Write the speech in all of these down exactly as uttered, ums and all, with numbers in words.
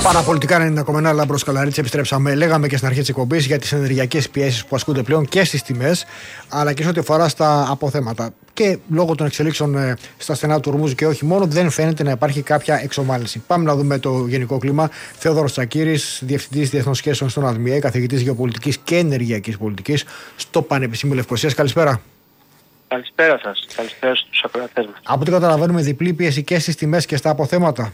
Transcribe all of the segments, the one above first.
Παραπολιτικά ενενήντα κόμμα ένα, Λάμπρος Καλαρίτης, επιστρέψαμε. Λέγαμε και στην αρχή της εκπομπής για τις ενεργειακές πιέσεις που ασκούνται πλέον και στις τιμές, αλλά και σε ό,τι αφορά στα αποθέματα. Και λόγω των εξελίξεων ε, στα στενά του Ορμούζου και όχι μόνο, δεν φαίνεται να υπάρχει κάποια εξομάλυνση. Πάμε να δούμε το γενικό κλίμα. Θεόδωρος Τσακύρης, Διευθυντής Διεθνών Σχέσεων στον ΑΔΜΙΕ, Καθηγητής Γεωπολιτικής και Ενεργειακής Πολιτικής στο Πανεπιστήμιο Λευκωσίας. Καλησπέρα. Καλησπέρα σας. Καλησπέρα στους ακροατές μας. Από ό,τι καταλαβαίνουμε, διπλή πίεση και στις τιμές και στα αποθέματα.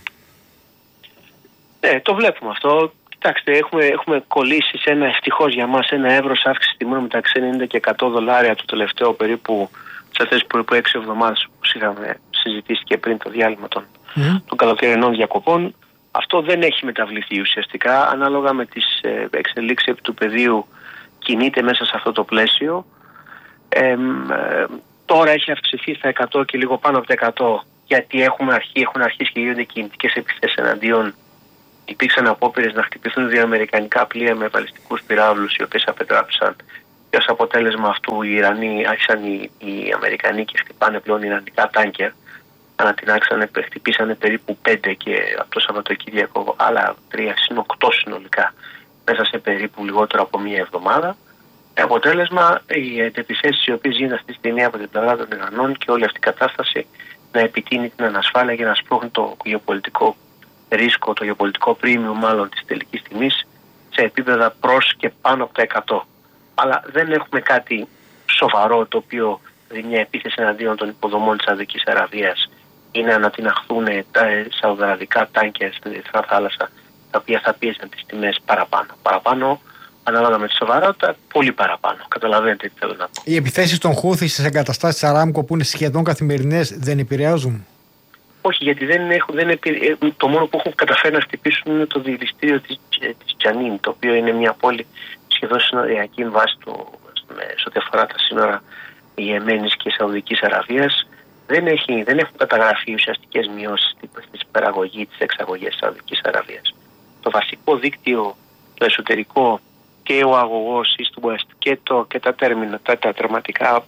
Ναι, το βλέπουμε αυτό. Κοιτάξτε, έχουμε, έχουμε κολλήσει σε ένα, ευτυχώς για μας, ένα εύρος αύξηση τιμών μεταξύ ενενήντα και εκατό δολάρια το τελευταίο περίπου σε αυτές τις περίπου έξι εβδομάδες που είχαμε συζητήσει και πριν το διάλειμμα των, mm. των καλοκαιρινών διακοπών. Αυτό δεν έχει μεταβληθεί ουσιαστικά. Ανάλογα με τις ε, εξελίξεις επί του πεδίου κινείται μέσα σε αυτό το πλαίσιο. Ε, ε, τώρα έχει αυξηθεί στα εκατό και λίγο πάνω από τα εκατό, γιατί έχουμε αρχί, έχουν αρχίσει και γίνονται κινητικές επιθέσεις εναντίον. Υπήρξαν απόπειρες να χτυπηθούν δύο αμερικανικά πλοία με βαλιστικούς πυράβλους, οι οποίες απετράπησαν. Και ως αποτέλεσμα αυτού οι Ιρανοί άρχισαν οι, οι Αμερικανοί και χτυπάνε πλέον ιρανικά τάνκερ. Ανατινάξανε, χτυπήσανε περίπου πέντε και από το Σαββατοκύριακο άλλα τρία, συν οκτώ συνολικά, μέσα σε περίπου λιγότερο από μία εβδομάδα. Αποτέλεσμα, οι επιθέσεις οι οποίες γίνονται αυτή τη στιγμή από την πλευρά των Ιρανών και όλη αυτή η κατάσταση να επιτείνει την ανασφάλεια και να σπρώχνει το γεωπολιτικό ρίσκο, το γεωπολιτικό πρίμιο μάλλον της τελικής τιμής σε επίπεδα προς και πάνω από τα εκατό. Αλλά δεν έχουμε κάτι σοβαρό το οποίο δει μια επίθεση εναντίον των υποδομών της Σαουδικής Αραβίας ή να ανατιναχθούν τα σαουδαραβικά τάνκερ στην Ερυθρά Θάλασσα, τα οποία θα πίεσαν τις τιμές παραπάνω. Παραπάνω, ανάλογα με τη σοβαρότητα, πολύ παραπάνω. Καταλαβαίνετε τι θέλω να πω. Οι επιθέσεις των Χούθι στις εγκαταστάσεις της Αράμκο που είναι σχεδόν καθημερινές δεν επηρεάζουν? Όχι, γιατί δεν έχουν, δεν επηρε... το μόνο που έχουν καταφέρει να χτυπήσουν είναι το διελιστήριο της, της Τζανίν, το οποίο είναι μια πόλη σχεδόν συνοριακή βάση του, σε ό,τι αφορά τα σύνορα Ιεμένης και Σαουδικής Αραβίας. Δεν, έχει, δεν έχουν καταγραφεί ουσιαστικές μειώσεις στην παραγωγή της εξαγωγής της Σαουδικής Αραβίας. Το βασικό δίκτυο, το εσωτερικό και ο αγωγός East West και, το, και τα τέρμινα, τα, τα τερματικά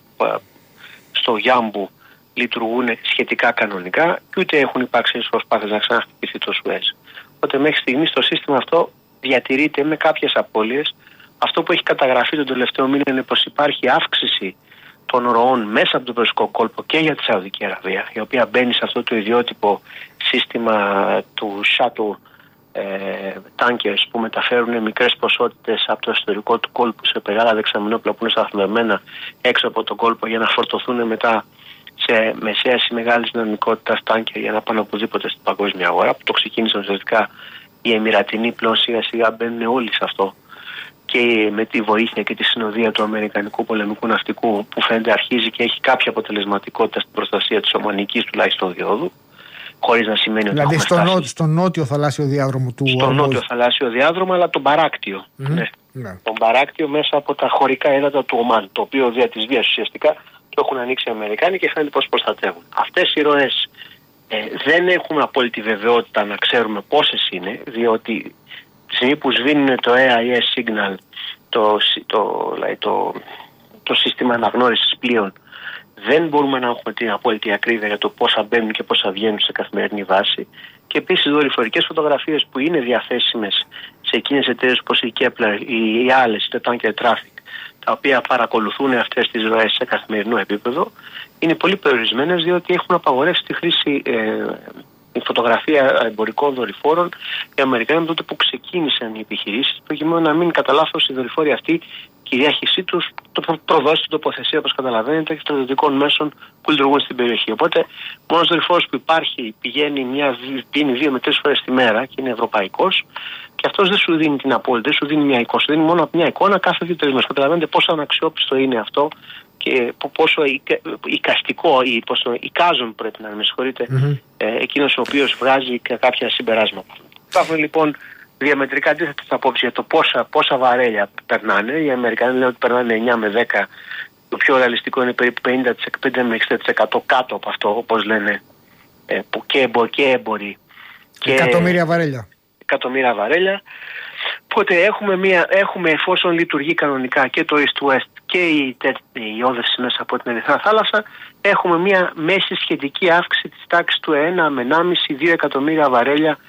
στο Γιάμπου λειτουργούν σχετικά κανονικά και ούτε έχουν υπάρξει προσπάθειες να ξαναχτυπηθεί το Σουέζ. Οπότε μέχρι στιγμής το σύστημα αυτό διατηρείται με κάποιες απώλειες. Αυτό που έχει καταγραφεί τον τελευταίο μήνα είναι πως υπάρχει αύξηση των ροών μέσα από τον Περσικό κόλπο και για τη Σαουδική Αραβία, η οποία μπαίνει σε αυτό το ιδιότυπο σύστημα του shuttle ε, tankers που μεταφέρουν μικρές ποσότητες από το εσωτερικό του κόλπου σε μεγάλα δεξαμενόπλα που είναι σταθμευμένα έξω από τον κόλπο για να φορτωθούν μετά σε μεσαίας ή μεγάλης δυναμικότητας τάνκερ για να πάνε οπουδήποτε στην παγκόσμια αγορά, που το ξεκίνησαν ουσιαστικά οι Εμιρατινοί, πλέον σιγά σιγά μπαίνουν όλοι σε αυτό και με τη βοήθεια και τη συνοδεία του Αμερικανικού πολεμικού ναυτικού που φαίνεται αρχίζει και έχει κάποια αποτελεσματικότητα στην προστασία της ομανικής τουλάχιστον διόδου, χωρίς να σημαίνει δηλαδή ότι στο, νο, στο νότιο θαλάσσιο διάδρομο του στο Ορμούζ. νότιο θαλάσσιο διάδρομο, αλλά τον παράκτιο. Mm-hmm. Ναι. Ναι. Τον παράκτιο μέσα από τα χωρικά έδατα του Ομάν, το οποίο δια της βίας ουσιαστικά το έχουν ανοίξει οι Αμερικάνοι και φαίνεται πως προστατεύουν. Αυτές οι ροές ε, δεν έχουμε απόλυτη βεβαιότητα να ξέρουμε πόσες είναι, διότι τη στιγμή που σβήνουν το έι άι ες signal, το, το, το, το, το σύστημα αναγνώρισης πλοίων, δεν μπορούμε να έχουμε την απόλυτη ακρίβεια για το πόσα μπαίνουν και πόσα βγαίνουν σε καθημερινή βάση. Και επίσης δορυφορικές φωτογραφίες που είναι διαθέσιμες σε εκείνες εταιρείες όπως η Kepler ή οι άλλες, το Tanker Traffic, τα οποία παρακολουθούν αυτές τις ροές σε καθημερινό επίπεδο, είναι πολύ περιορισμένες, διότι έχουν απαγορεύσει τη χρήση ε, η φωτογραφία εμπορικών δορυφόρων οι Αμερικάνοι τότε που ξεκίνησαν οι επιχειρήσεις, προκειμένου να μην κατά λάθος οι δορυφόροι αυτοί και η διάχυσή τους το προδώσει την τοποθεσία, όπως καταλαβαίνετε, και στρατιωτικών μέσων που λειτουργούν στην περιοχή. Οπότε, μόνος δορυφόρος που υπάρχει πηγαίνει μια, πίνει δύο με τρεις φορές τη μέρα και είναι ευρωπαϊκός, και αυτός δεν σου δίνει την απόλυτη, δεν σου δίνει μια εικόνα, σου δίνει μόνο μια εικόνα κάθε δύο-τρεις μέρες. Καταλαβαίνετε πόσο αναξιόπιστο είναι αυτό και πόσο εικαστικό ή πόσο εικάζον πρέπει να είναι, με συγχωρείτε, mm-hmm. ε, εκείνος ο οποίος βγάζει κάποια συμπεράσματα. Υπάρχουν λοιπόν διαμετρικά αντίθετες απόψεις για το πόσα, πόσα βαρέλια περνάνε. Οι Αμερικανοί λένε ότι περνάνε εννιά με δέκα. Το πιο ρεαλιστικό είναι περίπου πενήντα με εξήντα τοις εκατό κάτω από αυτό, όπως λένε, ε, που και, εμπο, και έμποροι. Και εκατομμύρια βαρέλια. Εκατομμύρια βαρέλια. Οπότε έχουμε, μια, έχουμε εφόσον λειτουργεί κανονικά και το East-West και η, η όδευση μέσα από την Ερυθρά Θάλασσα, έχουμε μια μέση σχετική αύξηση της τάξης του ένα με ενάμιση με δύο εκατομμύρια βαρέλια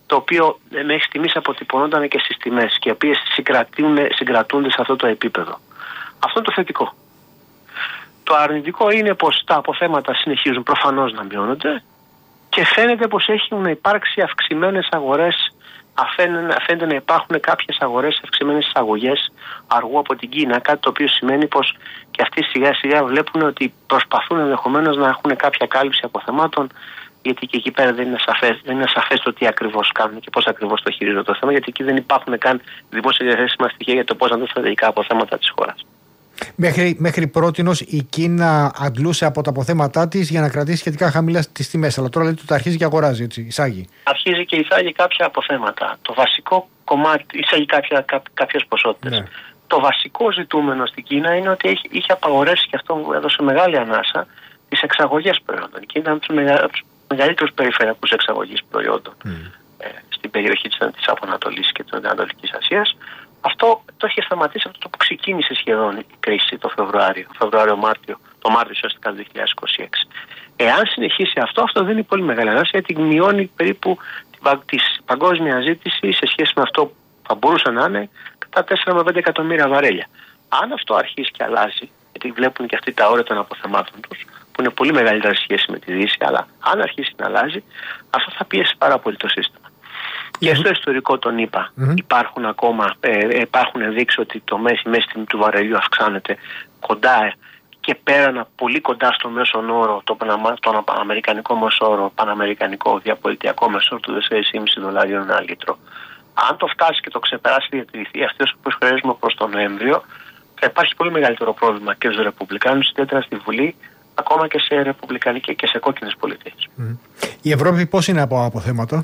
το οποίο μέχρι στιγμής αποτυπωνόταν και στις τιμές και οι οποίες συγκρατούνται σε αυτό το επίπεδο. Αυτό είναι το θετικό. Το αρνητικό είναι πως τα αποθέματα συνεχίζουν προφανώς να μειώνονται και φαίνεται πως έχουν υπάρξει αυξημένες αγορές, φαίνεται να υπάρχουν κάποιες αγορές, αυξημένες εισαγωγές αργού από την Κίνα, κάτι το οποίο σημαίνει πως και αυτοί σιγά σιγά βλέπουν ότι προσπαθούν ενδεχομένως να έχουν κάποια κάλυψη αποθεμάτων, γιατί και εκεί πέρα δεν είναι σαφές, δεν είναι σαφές το τι ακριβώς κάνουν και πώς ακριβώς το χειρίζονται το θέμα, γιατί εκεί δεν υπάρχουν καν δημόσια διαθέσιμα στοιχεία για το πώς να δουν στρατηγικά αποθέματα της χώρας. Μέχρι, μέχρι πρότινος η Κίνα αντλούσε από τα αποθέματά της για να κρατήσει σχετικά χαμηλά τις τιμές. Αλλά τώρα λέει ότι αρχίζει και αγοράζει, έτσι, εισάγει. Αρχίζει και εισάγει κάποια αποθέματα. Το βασικό κομμάτι, εισάγει κάποια, κά, κάποιες ποσότητες. Ναι. Το βασικό ζητούμενο στην Κίνα είναι ότι είχε, είχε απαγορεύσει, και αυτό έδωσε μεγάλη ανάσα, τις εξαγωγές προϊόντων. Και ήταν από τους μεγαλύτερους περιφερειακούς εξαγωγείς προϊόντων mm. ε, στην περιοχή της, της Απονατολής και της Ανατολικής Ασίας. Αυτό το είχε σταματήσει από το που ξεκίνησε σχεδόν η κρίση το Φεβρουάριο, Φεβρουάριο-Μάρτιο, το Μάρτιο ουσιαστικά του δύο χιλιάδες είκοσι έξι. Εάν συνεχίσει αυτό, αυτό δεν είναι πολύ μεγάλη ανάσα, γιατί μειώνει περίπου τη παγκόσμια ζήτηση σε σχέση με αυτό που θα μπορούσε να είναι κατά τέσσερα με πέντε εκατομμύρια βαρέλια. Αν αυτό αρχίσει και αλλάζει, γιατί βλέπουν και αυτοί τα όρια των αποθεμάτων τους, που είναι πολύ μεγαλύτερα σε σχέση με τη Δύση, αλλά αν αρχίσει να αλλάζει, αυτό θα πιέσει πάρα πολύ το σύστημα. Και στο ιστορικό τον είπα, mm-hmm. υπάρχουν ακόμα, ε, υπάρχουν ενδείξεις ότι το μέση, η μέση τιμή του βαρελιού αυξάνεται κοντά και πέραν, πολύ κοντά στο μέσον όρο, το τον αμερικανικό μέσο όρο, παναμερικανικό διαπολιτιακό μέσο όρο του τέσσερα κόμμα πέντε δολάριων ένα λίτρο. Αν το φτάσει και το ξεπεράσει και διατηρηθεί αυτός που χρειάζομαι προς τον Νοέμβριο, θα υπάρχει πολύ μεγαλύτερο πρόβλημα και στους Ρεπουμπλικάνους, ιδιαίτερα στη Βουλή, ακόμα και σε ρεπουμπλικανικές και σε κόκκινες πολιτείες. Mm. Η Ευρώπη πώς είναι από αποθέματα?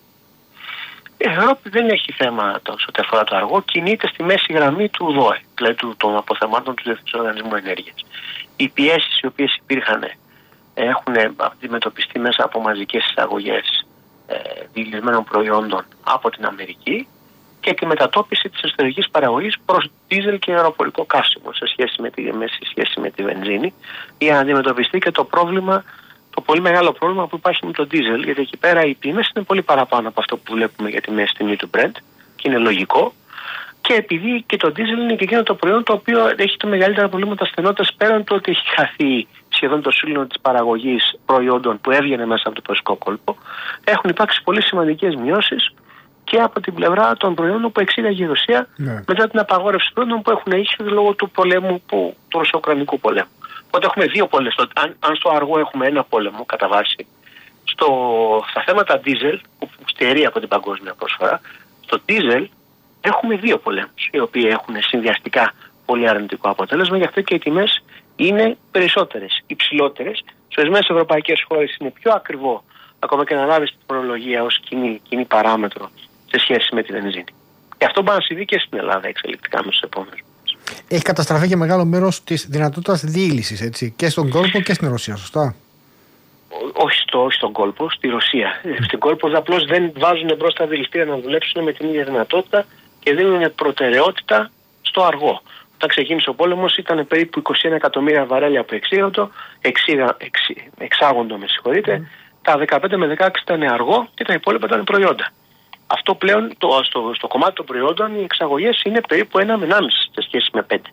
Η Ευρώπη δεν έχει θέμα το, σε ό,τι αφορά το αργό, κινείται στη μέση γραμμή του ΔΟΕ, δηλαδή των αποθεμάτων του Διεθνούς Οργανισμού Ενέργειας. Οι πιέσεις οι οποίες υπήρχαν έχουν αντιμετωπιστεί μέσα από μαζικές εισαγωγές ε, διελισμένων προϊόντων από την Αμερική και τη μετατόπιση της εσωτερικής παραγωγής προς δίζελ και αεροπορικό καύσιμο σε σχέση με τη, σε σχέση με τη βενζίνη, για να αντιμετωπιστεί και το πρόβλημα, το πολύ μεγάλο πρόβλημα που υπάρχει με το ντίζελ, γιατί εκεί πέρα οι τιμές είναι πολύ παραπάνω από αυτό που βλέπουμε για τη μέση τιμή του Brent και είναι λογικό. Και επειδή και το ντίζελ είναι και εκείνο το προϊόν το οποίο έχει τα μεγαλύτερα προβλήματα στενότητας, πέραν του ότι έχει χαθεί σχεδόν το σύλλογο της παραγωγής προϊόντων που έβγαινε μέσα από το Περσικό κόλπο, έχουν υπάρξει πολύ σημαντικές μειώσεις και από την πλευρά των προϊόντων που εξήγαγε η Ρωσία ναι. μετά την απαγόρευση προϊόντων που έχουν ίσχυ λόγω του πολέμου, που, του ρωσο-ουκρανικού πολέμου. Οπότε έχουμε δύο πόλεμους. Αν, αν στο αργό έχουμε ένα πόλεμο κατά βάση, στο, στα θέματα ντίζελ, που στερεί από την παγκόσμια προσφορά, στο ντίζελ έχουμε δύο πολέμους, οι οποίοι έχουν συνδυαστικά πολύ αρνητικό αποτέλεσμα, γι' αυτό και οι τιμές είναι περισσότερες, υψηλότερες. Σε ορισμένες ευρωπαϊκές χώρες είναι πιο ακριβό, ακόμα και να λάβεις την φορολογία ως κοινή, κοινή παράμετρο σε σχέση με τη βενζίνη. Και αυτό μπορεί να συμβεί και στην Ελλάδα εξελικτικά με τους επόμενους. Έχει καταστραφεί και μεγάλο μέρος της δυνατότητας διήλυσης, έτσι, και στον κόλπο και στην Ρωσία, σωστά? Όχι, στο, όχι στον κόλπο, στη Ρωσία. Mm. Στην κόλπο απλώς δεν βάζουν μπρος τα δηληστήρια να δουλέψουν με την ίδια δυνατότητα και δίνουν προτεραιότητα στο αργό. Όταν ξεκίνησε ο πόλεμος ήταν περίπου είκοσι ένα εκατομμύρια βαρέλια που εξήγοντο, εξήγα, εξ, εξάγοντο, με συγχωρείτε. Mm. Τα δεκαπέντε με δεκαέξι ήταν αργό και τα υπόλοιπα ήταν προϊόντα. Αυτό πλέον το, στο, στο κομμάτι των προϊόντων οι εξαγωγές είναι περίπου ένα με ενάμιση σε σχέση με πέντε.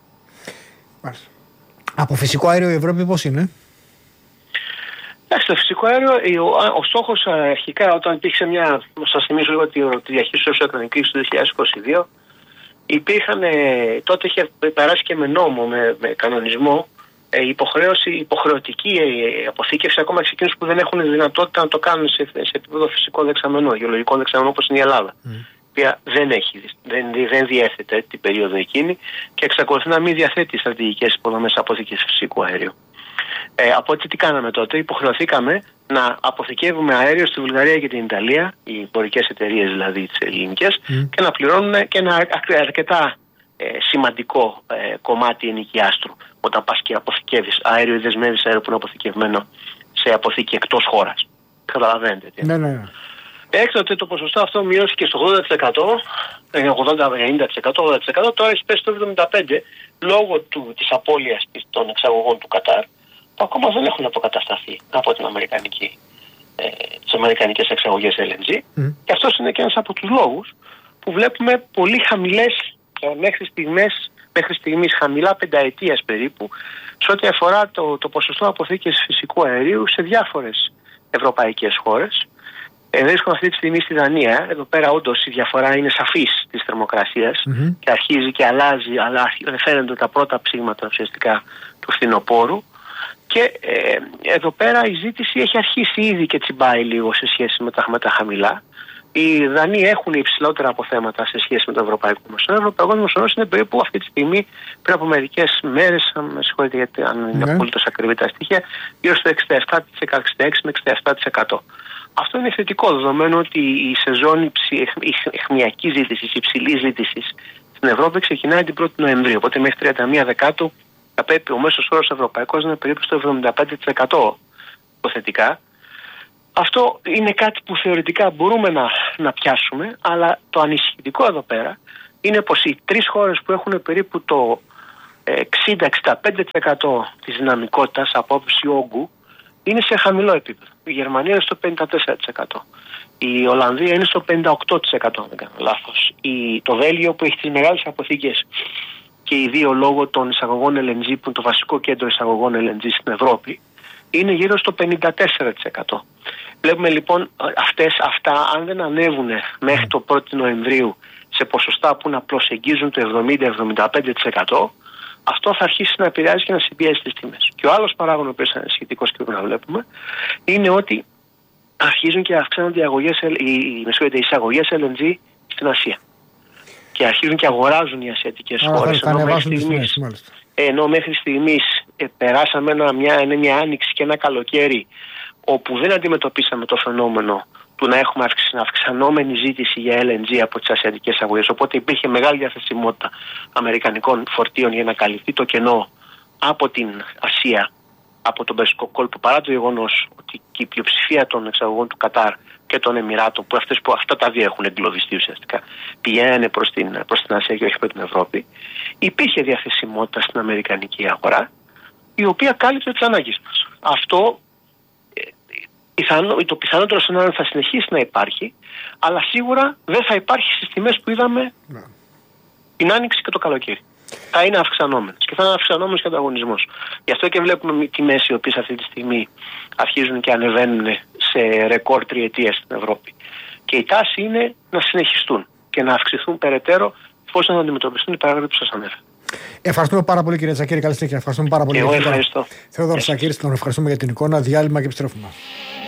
Από φυσικό αέριο η Ευρώπη πώς είναι? Στο φυσικό αέριο, ο, ο στόχος αρχικά, όταν υπήρξε μια, σας θυμίζω λίγο τη, τη διαχείριση της Ουκρανικής του δύο χιλιάδες είκοσι δύο, υπήρχαν, τότε είχε περάσει και με νόμο, με, με κανονισμό, υποχρέωση, υποχρεωτική αποθήκευση ακόμα σε εκείνους που δεν έχουν δυνατότητα να το κάνουν σε, σε επίπεδο φυσικό δεξαμενό, γεωλογικό δεξαμενό όπως είναι η Ελλάδα. Mm. Η οποία δεν, έχει, δεν, δεν διέθετε την περίοδο εκείνη και εξακολουθεί να μην διαθέτει στρατηγικές υποδομές αποθήκευσης φυσικού αερίου. Ε, από έτσι τι κάναμε τότε, υποχρεωθήκαμε να αποθηκεύουμε αέριο στη Βουλγαρία και την Ιταλία, οι εμπορικές εταιρείες δηλαδή τις ελληνικές, mm. και να πληρώνουν και ένα αρκετά ε, σημαντικό ε, κομμάτι ενοικιάστρου όταν πας και αποθηκεύεις αέριο ή δεσμεύεις αέριο που είναι αποθηκευμένο σε αποθήκη εκτός χώρας. Καταλαβαίνετε τι. Ναι, ναι. Έκτοτε το ποσοστό αυτό μειώθηκε στο ογδόντα τοις εκατό, ογδόντα με ενενήντα τοις εκατό, ογδόντα τοις εκατό, τώρα έχει πέσει στο εβδομήντα πέντε τοις εκατό λόγω του, της απώλειας των εξαγωγών του Κατάρ, που ακόμα δεν έχουν αποκατασταθεί από την Αμερικανική ε, τις αμερικανικές εξαγωγές ελ εν τζι. Mm. Και αυτός είναι και ένας από τους λόγους που βλέπουμε πολύ χαμηλές ε, μέχρι στιγμές, μέχρι στιγμής χαμηλά πενταετίας περίπου σε ό,τι αφορά το, το ποσοστό αποθήκες φυσικού αερίου σε διάφορες ευρωπαϊκές χώρες. Ε, βρίσκομαι αυτή τη στιγμή στη Δανία. Εδώ πέρα όντως η διαφορά είναι σαφής της θερμοκρασίας mm-hmm. και αρχίζει και αλλάζει, αλλά φαίνονται τα πρώτα ψήγματα ουσιαστικά του φθινοπόρου. Και ε, εδώ πέρα η ζήτηση έχει αρχίσει ήδη και τσιμπάει λίγο σε σχέση με τα, με τα χαμηλά. Οι Δανείοι έχουν υψηλότερα αποθέματα σε σχέση με το ευρωπαϊκό μεσονό. Ο ευρωπαϊκός μεσονός είναι περίπου αυτή τη στιγμή, πριν από μερικές μέρες, με συγχωρείτε γιατί αν είναι mm-hmm. απολύτως ακριβή τα στοιχεία, γύρω στο εξήντα επτά τοις εκατό, εξήντα έξι με εξήντα επτά τοις εκατό. Αυτό είναι θετικό, δεδομένου ότι η σεζόν αιχμιακής ζήτησης, υψηλής ζήτησης στην Ευρώπη ξεκινάει την πρώτη Νοεμβρίου. Οπότε μέχρι τριάντα μία Δεκάτου θα πρέπει ο μέσος όρος ευρωπαϊκός να είναι περίπου στο εβδομήντα πέντε τοις εκατό υποθετικά. Αυτό είναι κάτι που θεωρητικά μπορούμε να, να πιάσουμε, αλλά το ανησυχητικό εδώ πέρα είναι πως οι τρεις χώρες που έχουν περίπου το εξήντα με εξήντα πέντε τοις εκατό της δυναμικότητας από άποψη όγκου είναι σε χαμηλό επίπεδο. Η Γερμανία είναι στο πενήντα τέσσερα τοις εκατό. Η Ολλανδία είναι στο πενήντα οκτώ τοις εκατό, αν δεν κάνω λάθος. Η, το Βέλγιο που έχει τις μεγάλες αποθήκες και οι δύο λόγω των εισαγωγών ελ εν τζι, που είναι το βασικό κέντρο εισαγωγών ελ εν τζι στην Ευρώπη, είναι γύρω στο πενήντα τέσσερα τοις εκατό. Βλέπουμε λοιπόν αυτές, αυτά, αν δεν ανέβουν μέχρι το πρώτη Νοεμβρίου σε ποσοστά που να προσεγγίζουν το εβδομήντα με εβδομήντα πέντε τοις εκατό, αυτό θα αρχίσει να επηρεάζει και να συμπιέζει τις τιμές. Και ο άλλος παράγων, ο οποίος είναι σχετικός και πρέπει να βλέπουμε, είναι ότι αρχίζουν και αυξάνονται οι, αγωγές, οι, οι εισαγωγές ελ εν τζι στην Ασία. Και αρχίζουν και αγοράζουν οι ασιατικές χώρες. Ενώ μέχρι στιγμής, ενώ μέχρι στιγμής ε, περάσαμε ένα, μια, μια άνοιξη και ένα καλοκαίρι όπου δεν αντιμετωπίσαμε το φαινόμενο του να έχουμε αυξανόμενη ζήτηση για ελ εν τζι από τις ασιατικές αγωγές. Οπότε υπήρχε μεγάλη διαθεσιμότητα αμερικανικών φορτίων για να καλυφθεί το κενό από την Ασία, από τον Περσικό κόλπο, παρά το γεγονός ότι και η πλειοψηφία των εξαγωγών του Κατάρ και των Εμιράτων, που, αυτές, που αυτά τα δύο έχουν εγκλωβιστεί ουσιαστικά, πηγαίνουν προς την, προς την Ασία και όχι προς την Ευρώπη, υπήρχε διαθεσιμότητα στην αμερικανική αγορά, η οποία κάλυψε τις ανάγκες μας. Αυτό πιθανό, το πιθανότερο σενάριο θα συνεχίσει να υπάρχει, αλλά σίγουρα δεν θα υπάρχει στις τιμές που είδαμε ναι. την Άνοιξη και το καλοκαίρι. Θα είναι αυξανόμενες και θα είναι αυξανόμενος και ανταγωνισμός. Γι' αυτό και βλέπουμε τιμές οι οποίες αυτή τη στιγμή αρχίζουν και ανεβαίνουν σε ρεκόρ τριετίας στην Ευρώπη. Και η τάση είναι να συνεχιστούν και να αυξηθούν περαιτέρω εφόσον να αντιμετωπιστούν οι παράγοντες που σας ανέφερα. Ευχαριστούμε πάρα πολύ, κύριε Τσακίρη. Καλή συνέχεια. Ευχαριστούμε πάρα πολύ. Εγώ ευχαριστώ. Θεόδωρος Τσακίρης, τον ευχαριστούμε για την εικόνα. Διάλειμμα και επιστρέφουμε.